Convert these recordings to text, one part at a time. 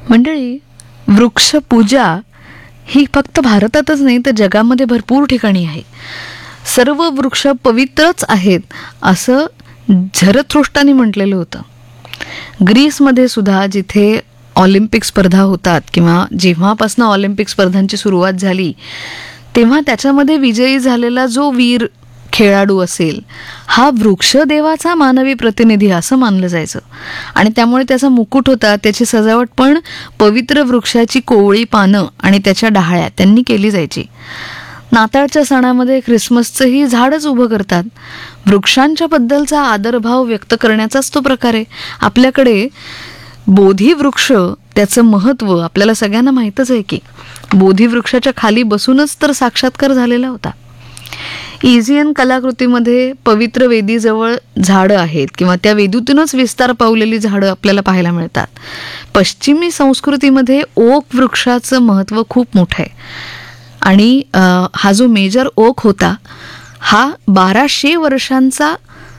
मंडळी, वृक्षपूजा ही फक्त भारतातच नाही तर जगामध्ये भरपूर ठिकाणी आहे. सर्व वृक्ष पवित्रच आहेत असं झरथुष्ट्राने म्हटलेलं होतं. ग्रीसमध्ये सुद्धा जिथे ऑलिम्पिक स्पर्धा होतात किंवा जेव्हापासून ऑलिम्पिक स्पर्धांची सुरुवात झाली तेव्हा त्याच्यामध्ये विजयी झालेला जो वीर खेळाडू असेल हा वृक्षदेवाचा मानवी प्रतिनिधी असं मानलं जायचं. आणि त्यामुळे त्याचा मुकुट होता, त्याची सजावट पण पवित्र वृक्षाची कोवळी पानं आणि त्याच्या डहाळ्या त्यांनी केली जायची. नाताळच्या सणामध्ये ख्रिसमसचंही झाडच उभं करतात. वृक्षांच्या बद्दलचा आदरभाव व्यक्त करण्याचाच तो प्रकार आहे. आपल्याकडे बोधिवृक्ष, त्याचं महत्त्व आपल्याला सगळ्यांना माहीतच आहे की बोधिवृक्षाच्या खाली बसूनच तर साक्षात्कार झालेला होता. इजियन कलाकृतीमध्ये पवित्र वेदीजवळ झाडं आहेत किंवा त्या वेदीतूनच विस्तार पावलेली झाडं आपल्याला पाहायला मिळतात. पश्चिमी संस्कृतीमध्ये ओक वृक्षाचं महत्त्व खूप मोठं आहे. आणि हा जो मेजर ओक होता हा 1200 वर्षांचा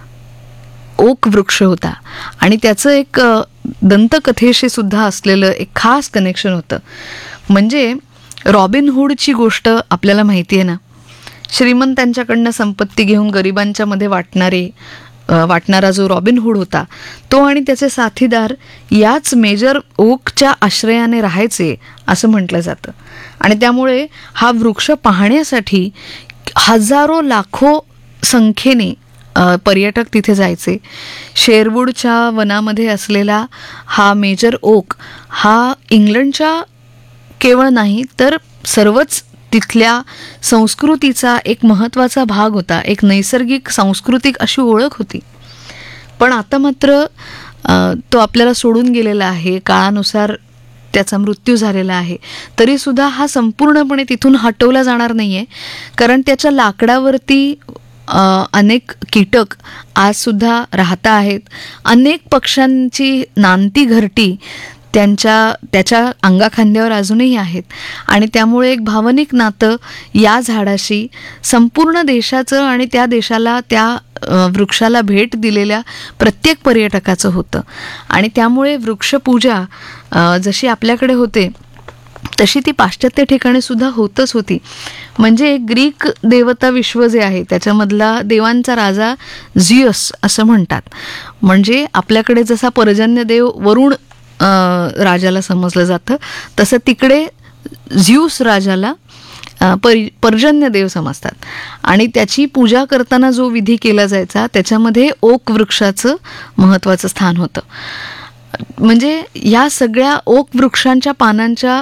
ओक वृक्ष होता आणि त्याचं एक दंतकथेशी सुद्धा असलेलं एक खास कनेक्शन होतं. म्हणजे रॉबिनहूडची गोष्ट आपल्याला माहिती आहे ना. श्रीमंतांच्याकडनं संपत्ती घेऊन गरिबांच्या मध्ये वाटणारा जो रॉबिनहूड होता तो आणि त्याचे साथीदार याच मेजर ओकच्या आश्रयाने राहायचे असं म्हटलं जातं. आणि त्यामुळे हा वृक्ष पाहण्यासाठी हजारो लाखो संख्येने पर्यटक तिथे जायचे. शेरवूडच्या वनामध्ये असलेला हा मेजर ओक हा इंग्लंडच्या केवळ नाही तर सर्वच तिथल्या संस्कृतीचा एक महत्त्वाचा भाग होता. एक नैसर्गिक सांस्कृतिक अशी ओळख होती. पण आता मात्र तो आपल्याला सोडून गेलेला आहे. काळानुसार त्याचा मृत्यू झालेला आहे. तरीसुद्धा हा संपूर्णपणे तिथून हटवला जाणार नाही आहे, कारण त्याच्या लाकडावरती अनेक कीटक आजसुद्धा राहता आहेत. अनेक पक्ष्यांची नांती घरटी त्याच्या अंगाखांद्यावर अजूनही आहेत. आणि त्यामुळे एक भावनिक नातं या झाडाशी संपूर्ण देशाचं आणि त्या देशाला त्या वृक्षाला भेट दिलेल्या प्रत्येक पर्यटकाचं होतं. आणि त्यामुळे वृक्षपूजा जशी आपल्याकडे होते तशी ती पाश्चात्य ठिकाणी सुद्धा होतच होती. म्हणजे ग्रीक देवता विश्व जे आहे त्याच्यामधला देवांचा राजा झियस असं म्हणतात. म्हणजे आपल्याकडे जसा पर्जन्य देव वरुण राजाला समजलं जातं तसं तिकडे झ्यूस राजाला पर्जन्य देव समजतात. आणि त्याची पूजा करताना जो विधी केला जायचा त्याच्यामध्ये ओक वृक्षाचं महत्त्वाचं स्थान होतं. म्हणजे या सगळ्या ओक वृक्षांच्या पानांच्या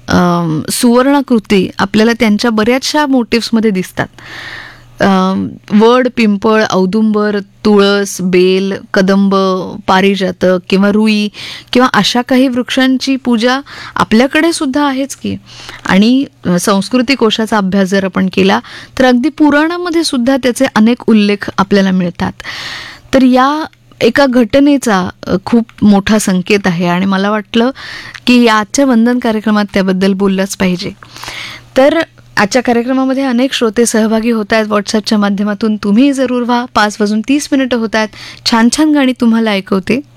सुवर्णाकृती आपल्याला त्यांच्या बऱ्याचशा मोटिव्समध्ये दिसतात. वड, पिंपळ, औदुंबर, तुळस, बेल, कदंब, पारिजातक किंवा रुई किंवा अशा काही वृक्षांची पूजा आपल्याकडे सुद्धा आहेच की. आणि संस्कृती कोशाचा अभ्यास जर आपण केला तर अगदी पुराणामध्ये सुद्धा त्याचे अनेक उल्लेख आपल्याला मिळतात. तर या एका घटनेचा खूप मोठा संकेत आहे आणि मला वाटलं की आजच्या वंदन कार्यक्रमात त्याबद्दल बोललंच पाहिजे. तर आजच्या कार्यक्रमामध्ये अनेक श्रोते सहभागी होत आहेत व्हॉट्सअपच्या माध्यमातून. तुम्ही जरूर व्हा. 5 वाजून 30 मिनिटं होत आहेत. छान छान गाणी तुम्हाला ऐकवते.